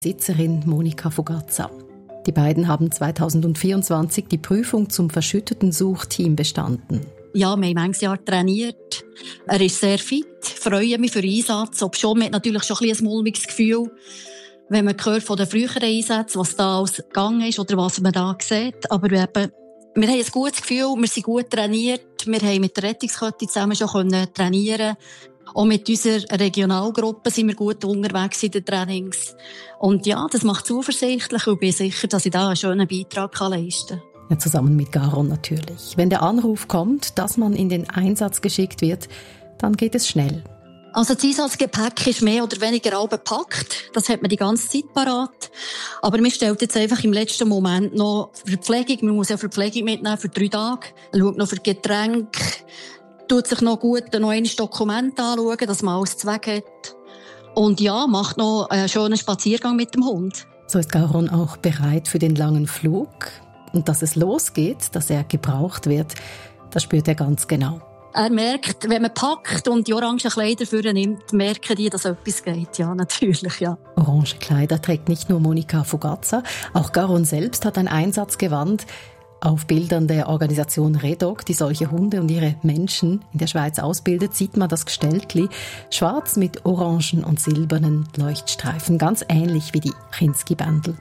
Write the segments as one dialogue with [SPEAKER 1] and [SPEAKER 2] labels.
[SPEAKER 1] Besitzerin Monika Fugazza. Die beiden haben 2024 die Prüfung zum verschütteten Suchteam bestanden.
[SPEAKER 2] Ja, wir haben manches Jahr trainiert. Er ist sehr fit, freue mich für den Einsatz. Obschon man hat natürlich schon ein bisschen ein mulmiges Gefühl, wenn man hört von den früheren Einsätzen, was da alles gegangen ist oder was man da sieht. Aber wir haben ein gutes Gefühl, wir sind gut trainiert. Wir haben mit der Rettungskette zusammen schon trainieren. Auch mit unserer Regionalgruppe sind wir gut unterwegs in den Trainings. Und ja, das macht zuversichtlich und bin sicher, dass ich da einen schönen Beitrag leisten kann.
[SPEAKER 1] Ja, zusammen mit Garon natürlich. Wenn der Anruf kommt, dass man in den Einsatz geschickt wird, dann geht es schnell.
[SPEAKER 2] Also das Einsatzgepäck ist mehr oder weniger halb gepackt. Das hat man die ganze Zeit parat. Aber man stellt jetzt einfach im letzten Moment noch Verpflegung. Man muss ja Verpflegung mitnehmen für 3 Tage. Man schaut noch für Getränke. Tut sich noch gut noch ein Dokument anschauen, dass man alles weg hat. Und ja, macht noch einen schönen Spaziergang mit dem Hund.
[SPEAKER 1] So ist Garon auch bereit für den langen Flug. Und dass es losgeht, dass er gebraucht wird, das spürt er ganz genau.
[SPEAKER 2] Er merkt, wenn man packt und die orangen Kleider für nimmt, merken die, dass etwas geht. Ja, natürlich, ja.
[SPEAKER 1] Orange Kleider trägt nicht nur Monika Fugazza, auch Garon selbst hat ein Einsatzgewand. Auf Bildern der Organisation REDOC, die solche Hunde und ihre Menschen in der Schweiz ausbildet, sieht man das Gestelltli schwarz mit orangen und silbernen Leuchtstreifen, ganz ähnlich wie die Kinski-Bändel.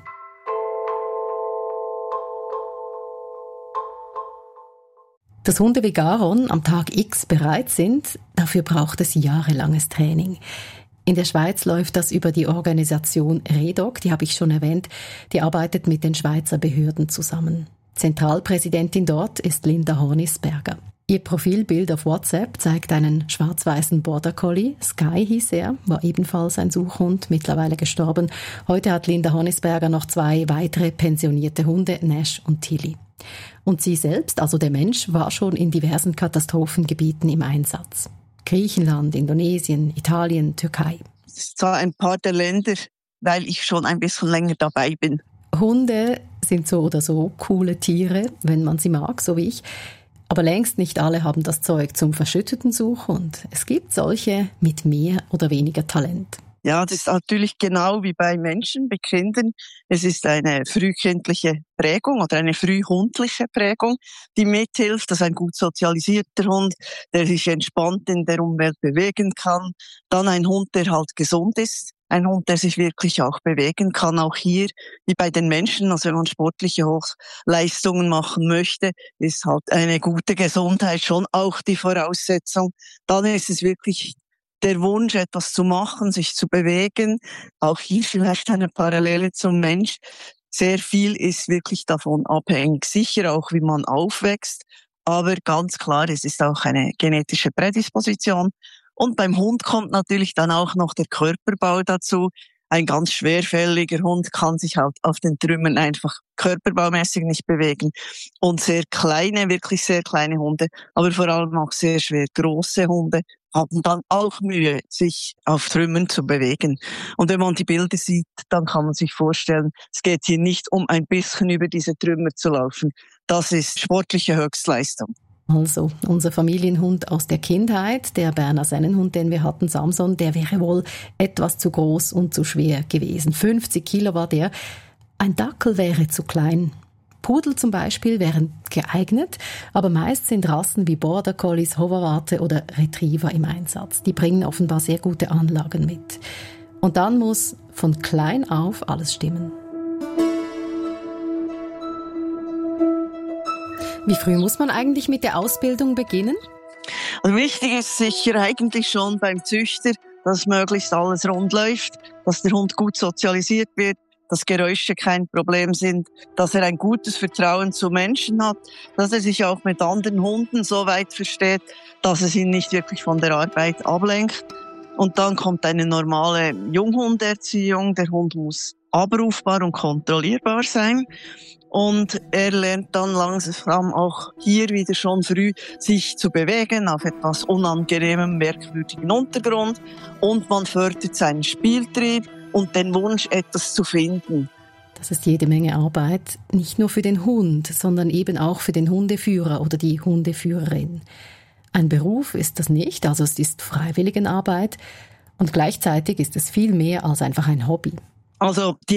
[SPEAKER 1] Dass Hunde wie Garon am Tag X bereit sind, dafür braucht es jahrelanges Training. In der Schweiz läuft das über die Organisation REDOC, die habe ich schon erwähnt, die arbeitet mit den Schweizer Behörden zusammen. Zentralpräsidentin dort ist Linda Hornisberger. Ihr Profilbild auf WhatsApp zeigt einen schwarz-weißen Border Collie. Sky hieß er, war ebenfalls ein Suchhund, mittlerweile gestorben. Heute hat Linda Hornisberger noch 2 weitere pensionierte Hunde, Nash und Tilly. Und sie selbst, also der Mensch, war schon in diversen Katastrophengebieten im Einsatz. Griechenland, Indonesien, Italien, Türkei.
[SPEAKER 3] Das ist zwar ein paar der Länder, weil ich schon ein bisschen länger dabei bin.
[SPEAKER 1] Hunde sind so oder so coole Tiere, wenn man sie mag, so wie ich. Aber längst nicht alle haben das Zeug zum verschütteten Suchhund. Es gibt solche mit mehr oder weniger Talent.
[SPEAKER 3] Ja, das ist natürlich genau wie bei Menschen, bei Kindern. Es ist eine frühkindliche Prägung oder eine frühhundliche Prägung, die mithilft, dass ein gut sozialisierter Hund, der sich entspannt in der Umwelt bewegen kann, dann ein Hund, der halt gesund ist, ein Hund, der sich wirklich auch bewegen kann, auch hier, wie bei den Menschen, also wenn man sportliche Hochleistungen machen möchte, ist halt eine gute Gesundheit schon auch die Voraussetzung. Dann ist es wirklich der Wunsch, etwas zu machen, sich zu bewegen. Auch hier vielleicht eine Parallele zum Mensch. Sehr viel ist wirklich davon abhängig. Sicher auch, wie man aufwächst. Aber ganz klar, es ist auch eine genetische Prädisposition. Und beim Hund kommt natürlich dann auch noch der Körperbau dazu. Ein ganz schwerfälliger Hund kann sich halt auf den Trümmern einfach körperbaumäßig nicht bewegen. Und sehr kleine, wirklich sehr kleine Hunde, aber vor allem auch sehr schwer große Hunde haben dann auch Mühe, sich auf Trümmern zu bewegen. Und wenn man die Bilder sieht, dann kann man sich vorstellen, es geht hier nicht um ein bisschen über diese Trümmer zu laufen. Das ist sportliche Höchstleistung.
[SPEAKER 1] Also, unser Familienhund aus der Kindheit, der Berner Sennenhund, den wir hatten, Samson, der wäre wohl etwas zu groß und zu schwer gewesen. 50 Kilo war der. Ein Dackel wäre zu klein. Pudel zum Beispiel wären geeignet, aber meist sind Rassen wie Border Collies, Hoverwarte oder Retriever im Einsatz. Die bringen offenbar sehr gute Anlagen mit. Und dann muss von klein auf alles stimmen. Wie früh muss man eigentlich mit der Ausbildung beginnen?
[SPEAKER 3] Und wichtig ist sicher eigentlich schon beim Züchter, dass möglichst alles rund läuft, dass der Hund gut sozialisiert wird, dass Geräusche kein Problem sind, dass er ein gutes Vertrauen zu Menschen hat, dass er sich auch mit anderen Hunden so weit versteht, dass es ihn nicht wirklich von der Arbeit ablenkt. Und dann kommt eine normale Junghunderziehung. Der Hund muss abrufbar und kontrollierbar sein. Und er lernt dann langsam auch hier wieder schon früh sich zu bewegen auf etwas unangenehmem, merkwürdigen Untergrund. Und man fördert seinen Spieltrieb und den Wunsch, etwas zu finden.
[SPEAKER 1] Das ist jede Menge Arbeit, nicht nur für den Hund, sondern eben auch für den Hundeführer oder die Hundeführerin. Ein Beruf ist das nicht, also es ist Freiwilligenarbeit und gleichzeitig ist es viel mehr als einfach ein Hobby.
[SPEAKER 3] Also die